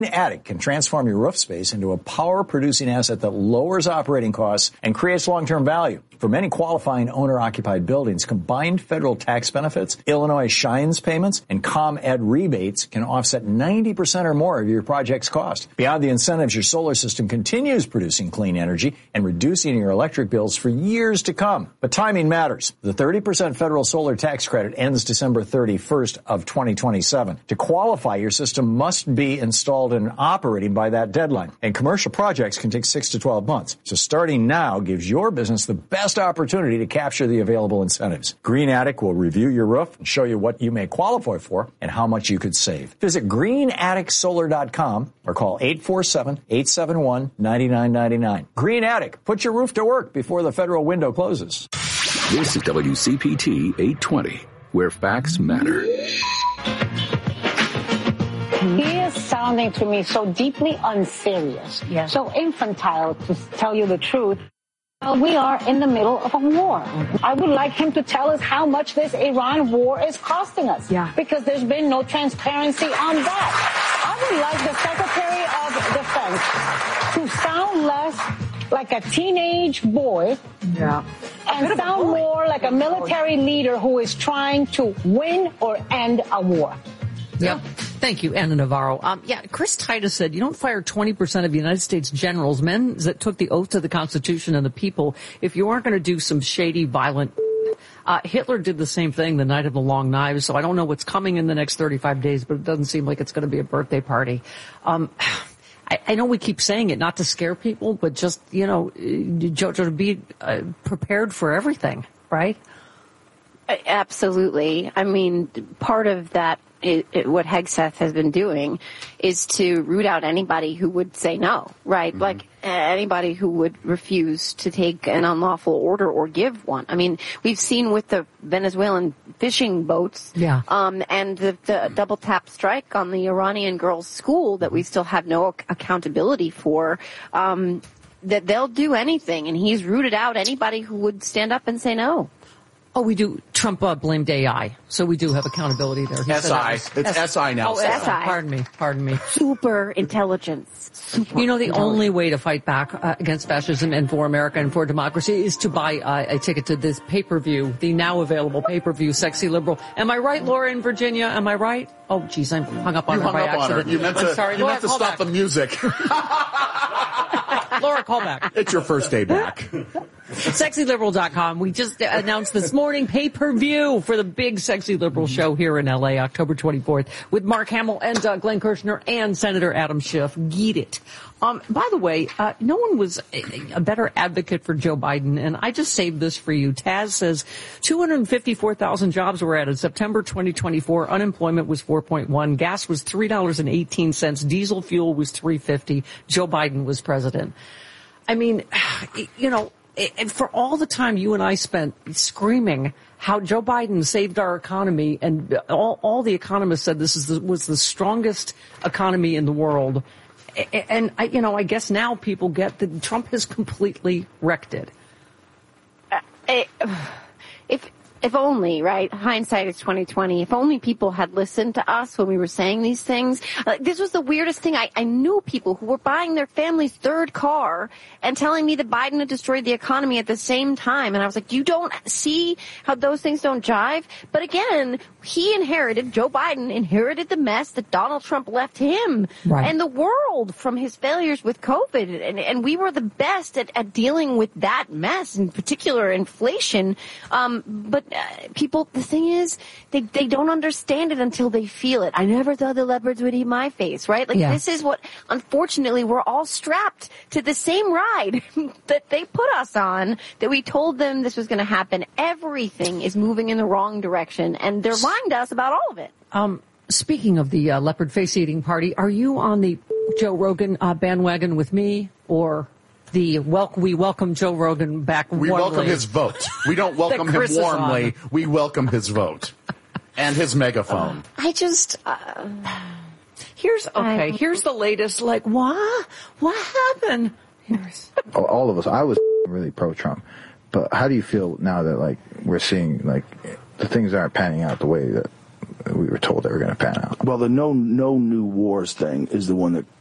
Attic can transform your roof space into a power-producing asset that lowers operating costs and creates long-term value. For many qualifying owner-occupied buildings, combined federal tax benefits, Illinois Shines payments, and ComEd rebates can offset 90% or more of your project's cost. Beyond the incentives, your solar system continues producing clean energy and reducing your electric bills for years to come. But timing matters. The 30% federal solar tax credit ends December 31st of 2027. To qualify, your system must be installed and operating by that deadline. And commercial projects can take 6 to 12 months. So starting now gives your business the best opportunity to capture the available incentives. Green Attic will review your roof and show you what you may qualify for and how much you could save. Visit greenatticsolar.com or call 847-871-9999. Green Attic. Put your roof to work before the federal window closes. This is WCPT 820, where facts matter. He is sounding to me so deeply unserious, so infantile, to tell you the truth. We are in the middle of a war. I would like him to tell us how much this Iran war is costing us, because there's been no transparency on that. I would like the Secretary of Defense to sound less like a teenage boy and sound more like a military leader who is trying to win or end a war. Yep. Thank you, Anna Navarro. Chris Titus said, you don't fire 20% of United States generals, men that took the oath to the Constitution and the people, if you aren't going to do some shady, violent. Hitler did the same thing the night of the long knives, so I don't know what's coming in the next 35 days, but it doesn't seem like it's going to be a birthday party. I know we keep saying it not to scare people, but just, to be prepared for everything, right? Absolutely. I mean, part of that, what Hegseth has been doing is to root out anybody who would say no, right? Mm-hmm. Like anybody who would refuse to take an unlawful order or give one. I mean, we've seen with the Venezuelan fishing boats, and the double tap strike on the Iranian girls' school that we still have no accountability for, that they'll do anything, and he's rooted out anybody who would stand up and say no. Oh, we do. Trump blamed AI, so we do have accountability there. SI. It's SI now. Oh, SI. Pardon me. Super intelligence. The only way to fight back against fascism and for America and for democracy is to buy a ticket to this pay-per-view, the now available pay-per-view, Sexy Liberal. Am I right, Laura, in Virginia? Am I right? Oh, geez, I'm hung up on her by accident. You meant to stop the music. Laura, call back. It's your first day back. SexyLiberal.com. We just announced this morning pay-per-view for the big Sexy Liberal show here in L.A., October 24th, with Mark Hamill and Glenn Kirshner and Senator Adam Schiff. Get it. By the way, no one was a better advocate for Joe Biden, and I just saved this for you. Taz says 254,000 jobs were added. September 2024, unemployment was 4.1. Gas was $3.18. Diesel fuel was $3.50. Joe Biden was president. I mean, and for all the time you and I spent screaming how Joe Biden saved our economy, and all the economists said this was the strongest economy in the world. And I guess now people get that Trump has completely wrecked it. If only, right? Hindsight is 20/20. If only people had listened to us when we were saying these things. This was the weirdest thing. I knew people who were buying their family's third car and telling me that Biden had destroyed the economy at the same time. And I was like, you don't see how those things don't jive? But again, Joe Biden inherited the mess that Donald Trump left him and the world from his failures with COVID. And we were the best at dealing with that mess, in particular inflation. But people, the thing is, they don't understand it until they feel it. I never thought the leopards would eat my face, right? This is what, unfortunately, we're all strapped to the same ride that they put us on, that we told them this was going to happen. Everything is moving in the wrong direction, and they're lying to us about all of it. Speaking of the leopard face eating party, are you on the Joe Rogan bandwagon with me, or we welcome Joe Rogan back warmly? We welcome his vote. We don't welcome him warmly. We welcome his vote and his megaphone. Here's the latest. What happened? All of us. I was really pro-Trump, but how do you feel now that we're seeing the things aren't panning out the way that we were told they were going to pan out. Well, the no new wars thing is the one that